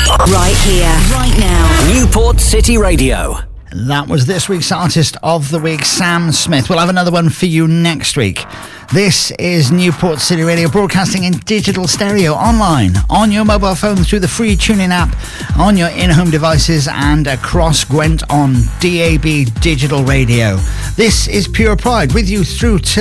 Right here, right now. Newport City Radio. That was this week's Artist of the Week, Sam Smith. We'll have another one for you next week. This is Newport City Radio, broadcasting in digital stereo, online, on your mobile phone through the free TuneIn app, on your in-home devices, and across Gwent on DAB Digital Radio. This is Pure Pride, with you through till